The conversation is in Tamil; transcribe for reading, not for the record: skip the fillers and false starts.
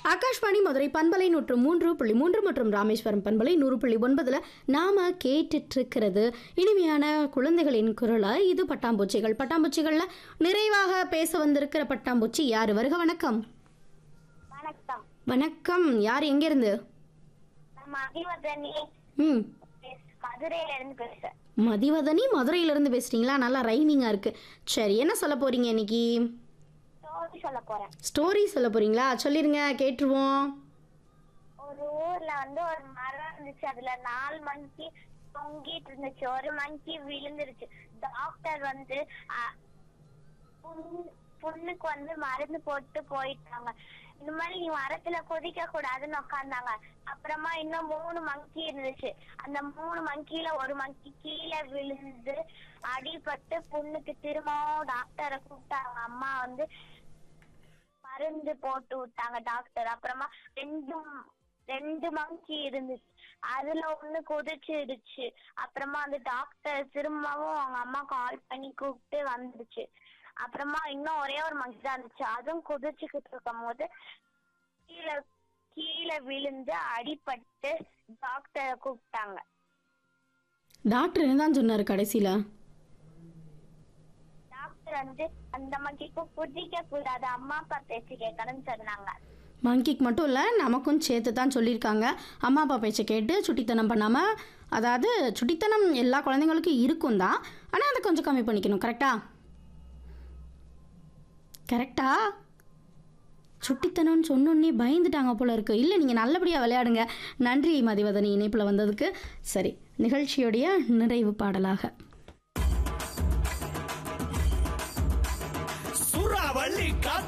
ஆகாஷ்வாணி மதுரை பண்பலை 103.3 மற்றும் ராமேஸ்வரம் பண்பலை 100.9 நாம கேட்டுட்டு இருக்கிறது இனிமையான குழந்தைகளின் குரலா. இது பட்டாம்பூச்சிகள். பட்டாம்பூச்சிகள்ல நிறைவாக பேச வந்திருக்கிற பட்டாம்பூச்சி யாரு? வருக. வணக்கம். வணக்கம். வணக்கம். யார், எங்க இருந்து? மதுரையில இருந்து பேசுறேன். மதிவதனி, மதுரையில இருந்து பேசுறீங்களா? நல்லா ரைமிங்கா இருக்கு. சரி, என்ன சொல்ல போறீங்க இன்னைக்கு? ஸ்டோரி சொல்ல போறேன். ஸ்டோரி சொல்ல போறீங்களா? சொல்லிருங்க, கேட்டுருவோம். ஒரு ஊர்ல ஒரு மரம் இருந்துச்சு. அதுல 4 மங்கி தொங்கிட்டு இருந்துச்சு. ஒரு மங்கி விழுந்துருச்சு. டாக்டர் புண்ணுக்கு மருந்து போட்டு போயிட்டாங்க. இந்த மாதிரி நீ மரத்துல குதிக்க கூடாதுன்னு உட்கார்ந்தாங்க. அப்புறமா இன்னும் 3 மங்கி இருந்துச்சு. அந்த 3 மங்கில ஒரு மங்கி கீழே விழுந்து அடிபட்டு புண்ணுக்கு திரும்பவும் டாக்டரை கூப்பிட்டாங்க. அம்மா மருந்து போட்டு விட்டாங்க டாக்டர். அப்புறமா ரெண்டு மங்கி இருந்துச்சு. அதுல ஒண்ணு குதிச்சிடுச்சு. அப்புறமா அந்த டாக்டர் திரும்பவும் அவங்க அம்மா கால் பண்ணி கூப்பிட்டு வந்துடுச்சு. அப்புறமா இன்னும் ஒரே ஒரு மங்கி தான் இருந்துச்சு. அதுவும் குதிச்சுக்கிட்டு இருக்கும் போது கீழே விழுந்து அடிபட்டு டாக்டரை கூப்பிட்டாங்க. டாக்டர் என்னதான் சொன்னாரு கடைசியில? டாக்டர் அந்த மங்கிக்கு குதிக்க கூடாது, அம்மா அப்பா பேச்சு கேட்கணும்னு சொன்னாங்க. மங்கிக்கு மட்டும் இல்லை, நமக்கும் சேர்த்து தான் சொல்லியிருக்காங்க. அம்மா அப்பா பேச்சை கேட்டு சுட்டித்தனம் பண்ணாமல், அதாவது சுட்டித்தனம் எல்லா குழந்தைங்களுக்கும் இருக்கும் தான், ஆனால் அதை கொஞ்சம் கம்மி பண்ணிக்கணும். கரெக்டா? சுட்டித்தனம்னு சொன்னோன்னே பயந்துட்டாங்க போல இருக்கு. இல்லை, நீங்கள் நல்லபடியாக விளையாடுங்க. நன்றி மதிவதனி, இணைப்பில் வந்ததுக்கு. சரி, நிகழ்ச்சியுடைய நிறைவு பாடலாக